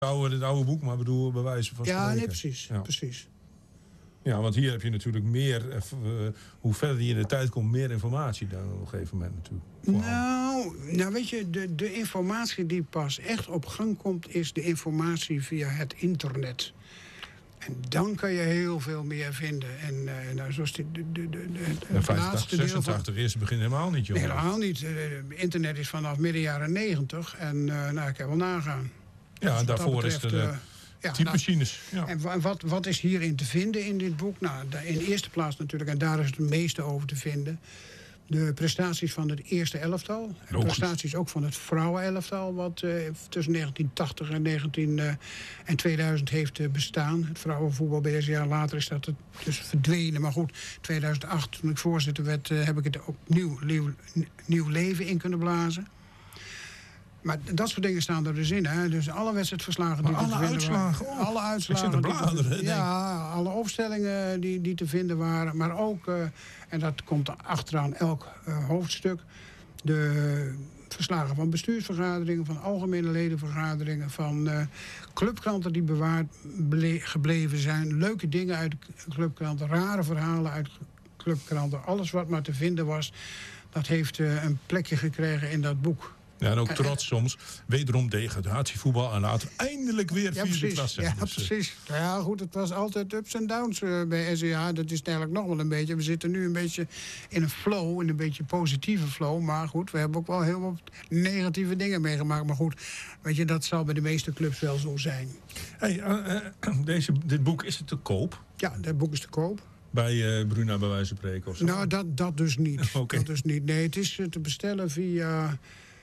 het oude boek, maar bedoel bij wijze van spreken. Ja, nee, precies. Ja, want hier heb je natuurlijk meer, hoe verder je in de tijd komt, meer informatie dan op een gegeven moment natuurlijk. Nou weet je, de informatie die pas echt op gang komt, is de informatie via het internet. En dan kan je heel veel meer vinden. En zoals het laatste deel 86 eerste begin helemaal niet, joh. Nee, helemaal niet. Internet is vanaf midden jaren 90 en ik heb wel nagaan. Ja, en daarvoor is er typemachines. Ja. En wat is hierin te vinden in dit boek? Nou, in de eerste plaats natuurlijk, en daar is het meeste over te vinden, de prestaties van het eerste elftal. En prestaties ook van het vrouwenelftal, wat tussen 1980 en 2000 heeft bestaan. Het vrouwenvoetbal bij deze jaar later is dat dus verdwenen. Maar goed, 2008, toen ik voorzitter werd, heb ik het opnieuw nieuw leven in kunnen blazen. Maar dat soort dingen staan er dus in. Hè? Dus alle wedstrijdverslagen die alle uitslagen. Alle uitslagen. Ik zit te bladeren. Ja, alle opstellingen die te vinden waren. Maar ook, en dat komt achteraan elk hoofdstuk, de verslagen van bestuursvergaderingen, van algemene ledenvergaderingen, van clubkranten die bewaard gebleven zijn. Leuke dingen uit clubkranten, rare verhalen uit clubkranten. Alles wat maar te vinden was, dat heeft een plekje gekregen in dat boek. Ja, en ook trots soms. Wederom degradatievoetbal en later eindelijk weer vierde klasse. Ja, precies. Ja, goed, het was altijd ups en downs bij SCH. Dat is het eigenlijk nog wel een beetje. We zitten nu een beetje in een flow, in een beetje positieve flow. Maar goed, we hebben ook wel heel wat negatieve dingen meegemaakt. Maar goed, weet je, dat zal bij de meeste clubs wel zo zijn. Hey, dit boek, is het te koop? Ja, dit boek is te koop. Bij Bruna bij wijze van spreken of zo? Nou, dat dus niet. Okay. Dat dus niet. Nee, het is te bestellen via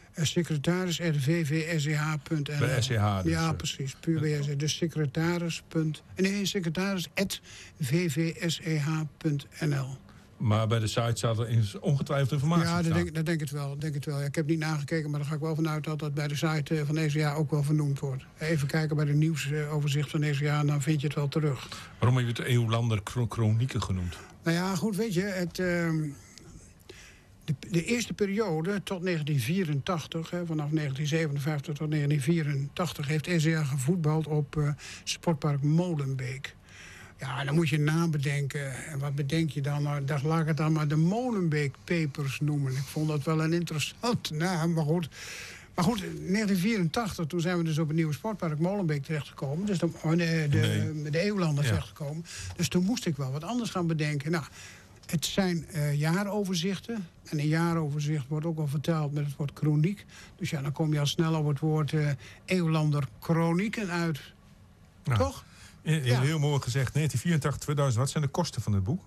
secretaris@vvsch.nl. Bij SCH dus. Ja, precies. Puur bij SCH. Dus secretaris@vvsch.nl. Maar bij de site staat er ongetwijfeld informatie. Ja, dat denk ik wel. Ja, ik heb niet nagekeken, maar daar ga ik wel vanuit dat dat bij de site van ECH ook wel vernoemd wordt. Even kijken bij de nieuwsoverzicht van ECH en dan vind je het wel terug. Waarom heb je het Eeuwlander Kronieken genoemd? Nou ja, goed, weet je, de eerste periode tot 1984, vanaf 1957 tot 1984, heeft ECH gevoetbald op sportpark Molenbeek. Ja, dan moet je nabedenken. En wat bedenk je dan? Nou, laat ik het dan maar de Molenbeek Papers noemen. Ik vond dat wel een interessant naam, maar goed. Maar goed, in 1984, toen zijn we dus op het nieuwe sportpark Molenbeek terechtgekomen. Dus de Eeuwlander terechtgekomen. Dus toen moest ik wel wat anders gaan bedenken. Nou, het zijn jaaroverzichten. En een jaaroverzicht wordt ook wel vertaald met het woord kroniek. Dus ja, dan kom je al snel op het woord Eeuwlander Kronieken uit. Nou, toch? Heel mooi gezegd. 1984, 2000. Wat zijn de kosten van dit boek?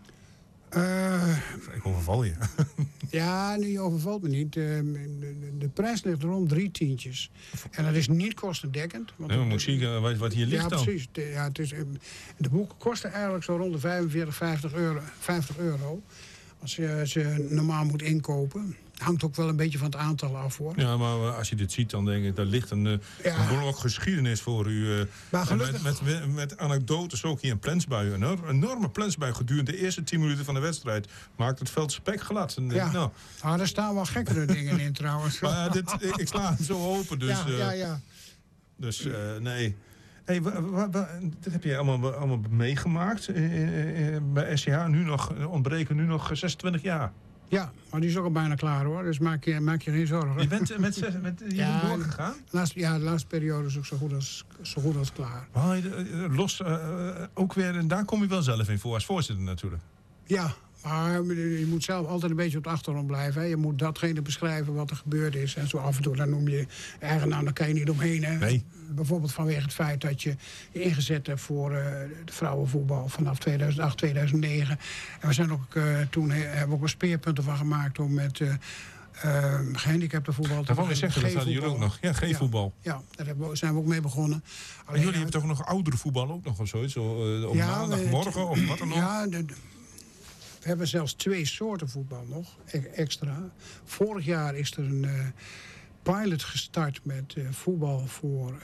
Ik overval je. Ja, je overvalt me niet. De prijs ligt rond 3 tientjes. En dat is niet kostendekkend. Want nee, maar moet zien wat hier ligt dan. Ja, precies. De boeken kosten eigenlijk zo rond de 45, 50 euro. Als je ze normaal moet inkopen. Hangt ook wel een beetje van het aantal af, hoor. Ja, maar als je dit ziet, dan denk ik, daar ligt een blok geschiedenis voor u. Maar gelukkig... met anekdotes ook hier in Plensbui. Een enorme Plensbui gedurende de eerste 10 minuten van de wedstrijd. Maakt het veld spekglad. En, ja, daar staan wel gekkere dingen in trouwens. Maar ik sla hem zo open, dus... Ja. Dus nee... Hey, dit heb je allemaal meegemaakt bij SCH. Ontbreken nu nog 26 jaar. Ja, maar die is ook al bijna klaar, hoor. Dus maak je geen zorgen. Je bent met doorgegaan? De laatste periode is ook zo goed als klaar. Maar ook weer, en daar kom je wel zelf in voor als voorzitter natuurlijk. Ja, maar je moet zelf altijd een beetje op de achtergrond blijven. Hè. Je moet datgene beschrijven wat er gebeurd is. En zo af en toe, dan noem je eigen naam, daar kan je niet omheen. Hè. Nee. Bijvoorbeeld vanwege het feit dat je ingezet hebt voor de vrouwenvoetbal vanaf 2008, 2009. En we zijn ook toen hebben we ook een speerpunten van gemaakt om met gehandicapte voetbal. Dat wou je zeggen, dat hadden jullie ook nog. Ja, G-voetbal. Ja, daar zijn we ook mee begonnen. Alleen, jullie hebben toch nog oudere voetbal ook nog of zoiets? Op maandagmorgen of wat dan ook? Ja, we hebben zelfs 2 soorten voetbal nog, extra. Vorig jaar is er een pilot gestart met voetbal voor,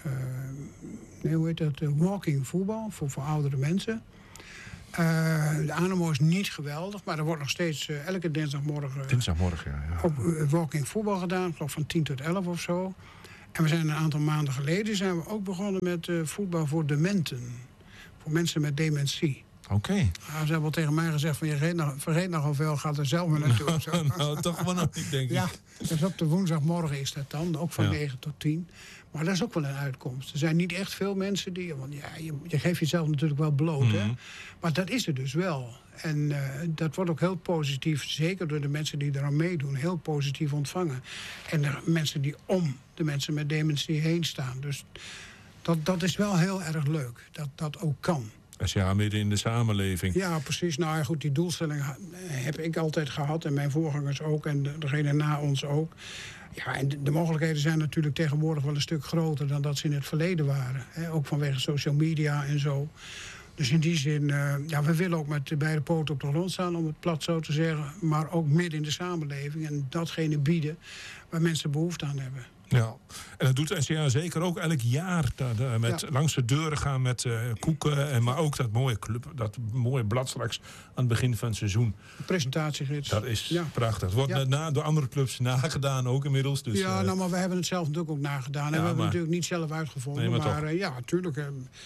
walking voetbal, voor oudere mensen. De animo is niet geweldig, maar er wordt nog steeds elke dinsdagmorgen... Dinsdagmorgen, ja. Op walking voetbal gedaan, ik geloof van 10 tot 11 of zo. En we zijn een aantal maanden geleden zijn we ook begonnen met voetbal voor dementen. Voor mensen met dementie. Oké. Ze hebben wel tegen mij gezegd van je vergeet nogal veel, gaat er zelf maar naartoe. Nou, toch wel nog niet, denk ik. Ja, dus op de woensdagmorgen is dat dan, ook van 9 tot 10. Maar dat is ook wel een uitkomst. Er zijn niet echt veel mensen die... Want ja, je geeft jezelf natuurlijk wel bloot, hè. Maar dat is er dus wel. En dat wordt ook heel positief, zeker door de mensen die eraan meedoen, heel positief ontvangen. En de mensen die om de mensen met dementie heen staan. Dus dat is wel heel erg leuk, dat dat ook kan. SCH midden in de samenleving. Ja, precies. Nou ja, goed, die doelstelling heb ik altijd gehad. En mijn voorgangers ook. En degene na ons ook. Ja, en de mogelijkheden zijn natuurlijk tegenwoordig wel een stuk groter dan dat ze in het verleden waren. Hè? Ook vanwege social media en zo. Dus in die zin, we willen ook met beide poten op de grond staan, om het plat zo te zeggen. Maar ook midden in de samenleving. En datgene bieden waar mensen behoefte aan hebben. Ja, en dat doet SCH zeker ook elk jaar. Langs de deuren gaan met koeken. Maar ook dat mooie blad straks aan het begin van het seizoen. De presentatiegids. Dat is prachtig. Het wordt door andere clubs nagedaan ook inmiddels. Dus, maar we hebben het zelf natuurlijk ook nagedaan. En we hebben het natuurlijk niet zelf uitgevonden. Nee, maar natuurlijk...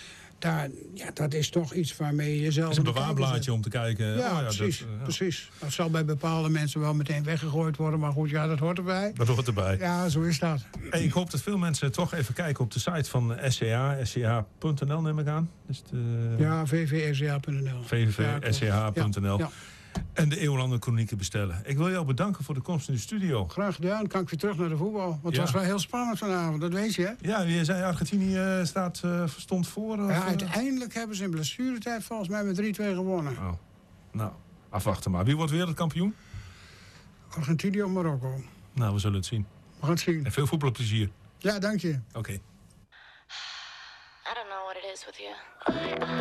dat is toch iets waarmee je jezelf... Het is een bewaarblaadje om te kijken. Ja, precies. Dat zal bij bepaalde mensen wel meteen weggegooid worden. Maar goed, dat hoort erbij. Dat hoort erbij. Ja, zo is dat. Hey, ik hoop dat veel mensen toch even kijken op de site van SCH. SCH.nl neem ik aan. Dus vvscha.nl. vvscha.nl. Ja. En de Eeuwlander Chronieken bestellen. Ik wil jou bedanken voor de komst in de studio. Graag gedaan. Dan kan ik weer terug naar de voetbal. Want het was wel heel spannend vanavond, dat weet je, hè? Ja, je zei Argentinië stond voor. Ja, uiteindelijk hebben ze in blessuretijd volgens mij met 3-2 gewonnen. Oh. Nou, afwachten maar. Wie wordt wereldkampioen? Argentinië of Marokko? Nou, we zullen het zien. We gaan het zien. En veel voetbalplezier. Ja, dank je. Oké. I don't know what it is with you.